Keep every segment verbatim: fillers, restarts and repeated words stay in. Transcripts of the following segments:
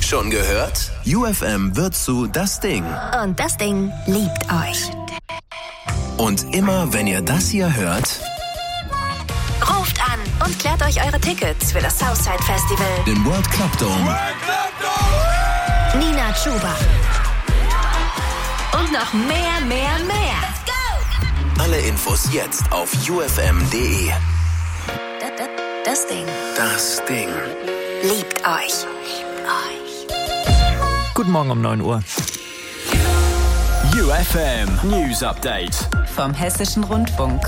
Schon gehört? U F M wird zu Das Ding. Und das Ding liebt euch. Und immer, wenn ihr das hier hört, ruft an und klärt euch eure Tickets für das Southside Festival, den World Club Dome, World Club Dome. Nina Chuba und noch mehr, mehr, mehr. Let's go! Alle Infos jetzt auf u f m punkt d e. Das Ding. Das Ding. Liebt euch. Liebt euch. Guten Morgen um neun Uhr. U F M News Update vom Hessischen Rundfunk.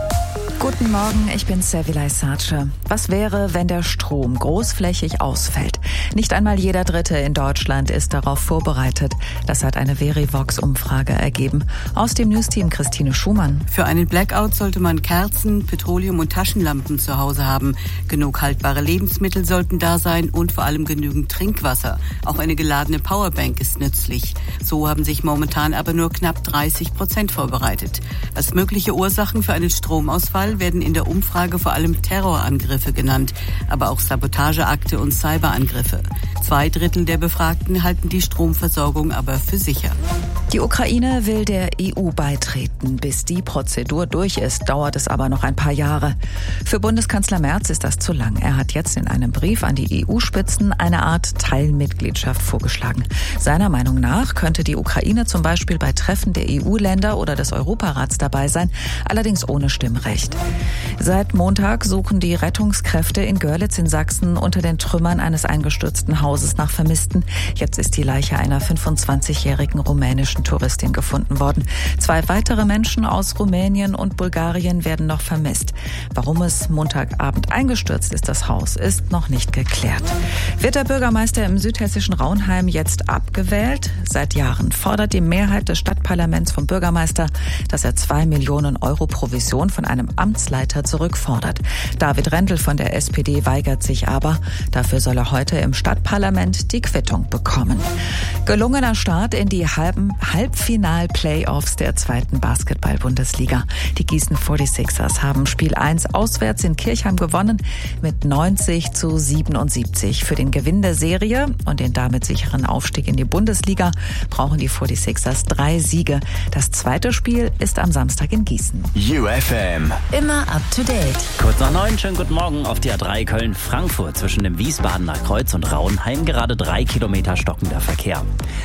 Guten Morgen, ich bin Servilay Sace. Was wäre, wenn der Strom großflächig ausfällt? Nicht einmal jeder Dritte in Deutschland ist darauf vorbereitet. Das hat eine Verivox-Umfrage ergeben. Aus dem News-Team Christine Schumann. Für einen Blackout sollte man Kerzen, Petroleum- und Taschenlampen zu Hause haben. Genug haltbare Lebensmittel sollten da sein und vor allem genügend Trinkwasser. Auch eine geladene Powerbank ist nützlich. So haben sich momentan aber nur knapp dreißig Prozent vorbereitet. Als mögliche Ursachen für einen Stromausfall werden in der Umfrage vor allem Terrorangriffe genannt, aber auch Sabotageakte und Cyberangriffe. Zwei Drittel der Befragten halten die Stromversorgung aber für sicher. Die Ukraine will der E U beitreten. Bis die Prozedur durch ist, dauert es aber noch ein paar Jahre. Für Bundeskanzler Merz ist das zu lang. Er hat jetzt in einem Brief an die E U-Spitzen eine Art Teilmitgliedschaft vorgeschlagen. Seiner Meinung nach könnte die Ukraine zum Beispiel bei Treffen der E U-Länder oder des Europarats dabei sein, allerdings ohne Stimmrecht. Seit Montag suchen die Rettungskräfte in Görlitz in Sachsen unter den Trümmern eines eingestürzten Hauses nach Vermissten. Jetzt ist die Leiche einer fünfundzwanzigjährigen rumänischen Touristin gefunden worden. Zwei weitere Menschen aus Rumänien und Bulgarien werden noch vermisst. Warum es Montagabend eingestürzt ist, das Haus, ist noch nicht geklärt. Wird der Bürgermeister im südhessischen Raunheim jetzt abgewählt? Seit Jahren fordert die Mehrheit des Stadtparlaments vom Bürgermeister, dass er zwei Millionen Euro Provision von einem Amtsleiter zurückfordert. David Rendel von der S P D weigert sich aber. Dafür soll er heute im Stadtparlament die Quittung bekommen. Gelungener Start in die halben Halbfinal-Playoffs der zweiten Basketball-Bundesliga. Die Gießen forty-sixers haben Spiel eins auswärts in Kirchheim gewonnen mit neunzig zu siebenundsiebzig. Für den Gewinn der Serie und den damit sicheren Aufstieg in die Bundesliga brauchen die forty-sixers drei Siege. Das zweite Spiel ist am Samstag in Gießen. U F M. Immer up to date. Kurz nach neun, schönen guten Morgen auf die A drei Köln-Frankfurt zwischen dem Wiesbadener Kreuz und Rauenheim gerade drei Kilometer stockender Verkehr.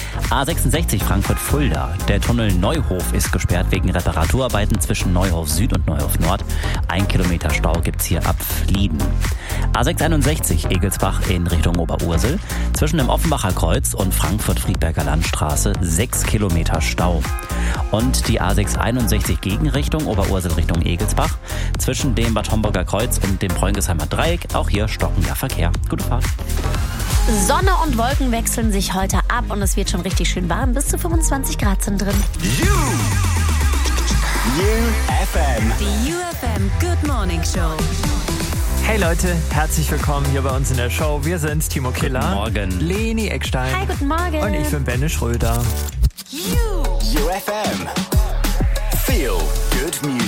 A sechsundsechzig Frankfurt-Fulda. Der Tunnel Neuhof ist gesperrt wegen Reparaturarbeiten zwischen Neuhof Süd und Neuhof Nord. Ein Kilometer Stau gibt's hier ab Flieden. A sechshunderteinundsechzig Egelsbach in Richtung Oberursel. Zwischen dem Offenbacher Kreuz und Frankfurt-Friedberger Landstraße sechs Kilometer Stau. Und die A sechshunderteinundsechzig Gegenrichtung Oberursel Richtung Egelsbach. Zwischen dem Bad Homburger Kreuz und dem Bräungheimer Dreieck auch hier stockender Verkehr. Gute Fahrt. Sonne und Wolken wechseln sich heute ab und es wird schon richtig schön warm. Bis zu fünfundzwanzig Grad sind drin. U F M. Die U F M Good Morning Show. Hey Leute, herzlich willkommen hier bei uns in der Show. Wir sind Timo Killer, Guten Morgen. Leni Eckstein. Hi, guten Morgen. Und ich bin Benne Schröder. U F M. Feel good music.